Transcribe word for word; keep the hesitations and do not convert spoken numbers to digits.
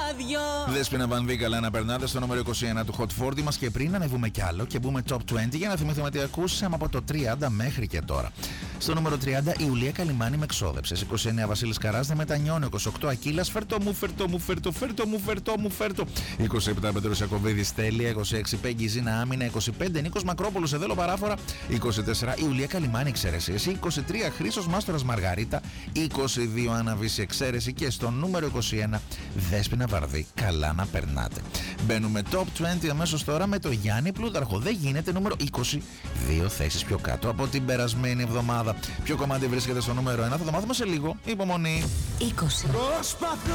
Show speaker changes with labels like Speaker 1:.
Speaker 1: ράδιο.
Speaker 2: Δέσποινα Βανδύ, καλά να περνάτε στο νούμερο είκοσι ένα του Hot σαράντα μας. Και πριν ανεβούμε κι άλλο και μπούμε top είκοσι για να θυμηθούμε τι ακούσαμε από το τριάντα μέχρι και τώρα. Στο νούμερο τριάντα η Ιουλία Καλιμάνη με εξόδεψες. είκοσι εννέα Βασίλης Καράς, δεν μετανιώνει. είκοσι οκτώ Ακύλας, φέρτο μου, φέρτο μου, φέρτο, φέρτο μου, φέρτο μου, φέρτο. είκοσι επτά Πέτρος Ιακωβίδης, τέλεια. είκοσι έξι Πέγγι Ζήνα Άμυνα. είκοσι πέντε Νίκος Μακρόπουλος, Εδέλο Παράφωρα. είκοσι τέσσερα Ιουλία Καλιμάνη, εξαίρεση. είκοσι τρία Χρήστος Μάστορας Μαργαρίτα. είκοσι δύο Άννα Βύση, εξαίρεση. Και στο νούμερο είκοσι ένα Δέσποινα Βαρδί, καλά να περνάτε. Μπαίνουμε top είκοσι αμέσως τώρα με το Γιάννη Πλούταρχο. Δεν γίνεται, νούμερο είκοσι, δύο θέσεις πιο κάτω από την περασμένη εβδομάδα. Ποιο κομμάτι βρίσκεται στο νούμερο ένα, θα το μάθουμε σε λίγο. Υπομονή.
Speaker 1: είκοσι.
Speaker 3: Προσπαθώ